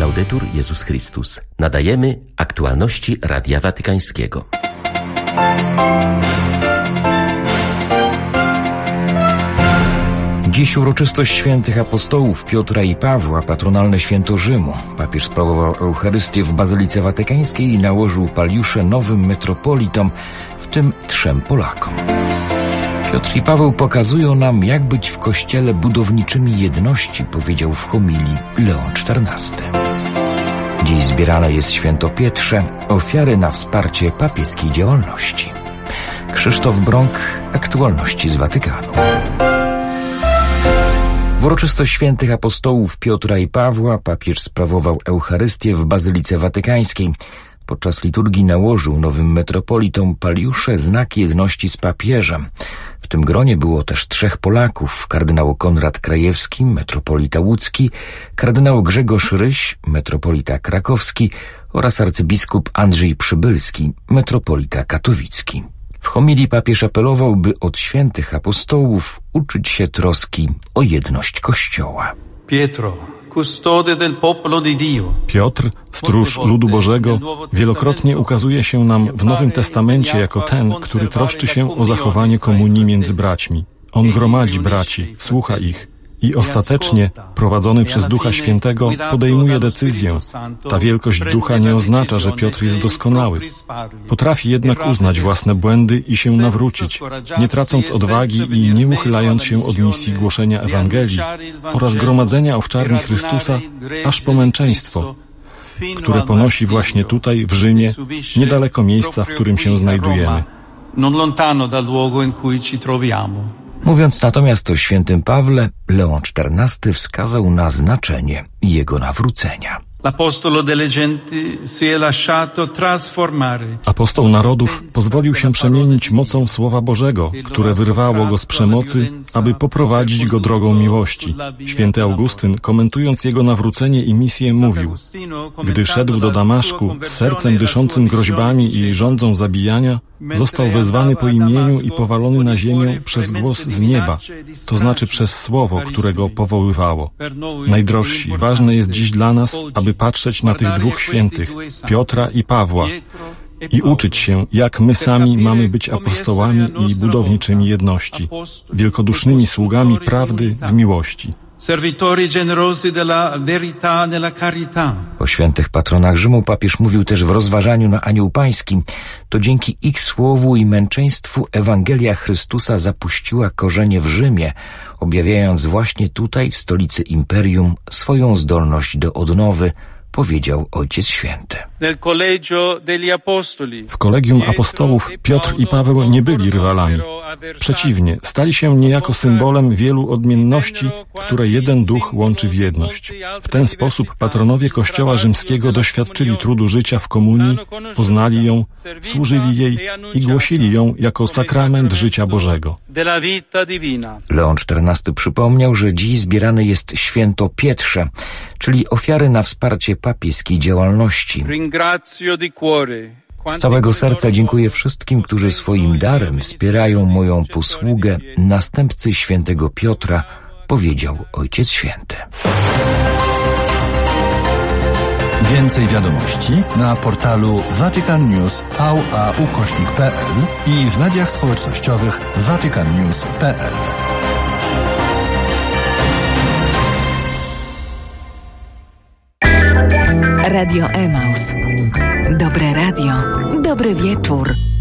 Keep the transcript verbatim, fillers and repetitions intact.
Laudetur Jezus Chrystus. Nadajemy aktualności Radia Watykańskiego. Dziś uroczystość świętych apostołów Piotra i Pawła, patronalne święto Rzymu. Papież sprawował Eucharystię w Bazylice Watykańskiej i nałożył paliusze nowym metropolitom, w tym trzem Polakom. Piotr i Paweł pokazują nam, jak być w Kościele budowniczymi jedności, powiedział w homilii Leon czternasty. Dziś zbierane jest święto Pietrze, ofiary na wsparcie papieskiej działalności. Krzysztof Brąk, aktualności z Watykanu. W uroczystość świętych apostołów Piotra i Pawła papież sprawował Eucharystię w Bazylice Watykańskiej. Podczas liturgii nałożył nowym metropolitom paliusze, znak jedności z papieżem. W tym gronie było też trzech Polaków: kardynał Konrad Krajewski, metropolita łódzki, kardynał Grzegorz Ryś, metropolita krakowski oraz arcybiskup Andrzej Przybylski, metropolita katowicki. W homilii papież apelował, by od świętych apostołów uczyć się troski o jedność Kościoła. Pietro, custode del popolo di Dio. Piotr, stróż ludu Bożego, wielokrotnie ukazuje się nam w Nowym Testamencie jako ten, który troszczy się o zachowanie komunii między braćmi. On gromadzi braci, słucha ich i ostatecznie, prowadzony przez Ducha Świętego, podejmuje decyzję. Ta wielkość Ducha nie oznacza, że Piotr jest doskonały. Potrafi jednak uznać własne błędy i się nawrócić, nie tracąc odwagi i nie uchylając się od misji głoszenia Ewangelii oraz gromadzenia owczarni Chrystusa aż po męczeństwo, które ponosi właśnie tutaj, w Rzymie, niedaleko miejsca, w którym się znajdujemy. Mówiąc natomiast o świętym Pawle, Leon czternasty wskazał na znaczenie jego nawrócenia. Apostoł narodów pozwolił się przemienić mocą Słowa Bożego, które wyrwało go z przemocy, aby poprowadzić go drogą miłości. Święty Augustyn, komentując jego nawrócenie i misję, mówił: gdy szedł do Damaszku z sercem dyszącym groźbami i żądzą zabijania, został wezwany po imieniu i powalony na ziemię przez głos z nieba, to znaczy przez słowo, które go powoływało. Najdrożsi, ważne jest dziś dla nas, aby patrzeć na tych dwóch świętych, Piotra i Pawła, i uczyć się, jak my sami mamy być apostołami i budowniczymi jedności, wielkodusznymi sługami prawdy w miłości. Servitori generosi della verità nella carità. O świętych patronach Rzymu papież mówił też w rozważaniu na Anioł Pański. To dzięki ich słowu i męczeństwu Ewangelia Chrystusa zapuściła korzenie w Rzymie, objawiając właśnie tutaj, w stolicy imperium, swoją zdolność do odnowy, powiedział Ojciec Święty. W kolegium apostołów Piotr i Paweł nie byli rywalami. Przeciwnie, stali się niejako symbolem wielu odmienności, które jeden duch łączy w jedność. W ten sposób patronowie Kościoła rzymskiego doświadczyli trudu życia w komunii, poznali ją, służyli jej i głosili ją jako sakrament życia Bożego. Leon czternasty przypomniał, że dziś zbierane jest święto Pietrze, czyli ofiary na wsparcie papieskiej działalności. Z całego serca dziękuję wszystkim, którzy swoim darem wspierają moją posługę następcy świętego Piotra, powiedział Ojciec Święty. Więcej wiadomości na portalu Vatican News V A ukośnik P L i w mediach społecznościowych Vatican News kropka P L. Radio Emaus. Dobre radio, dobry wieczór.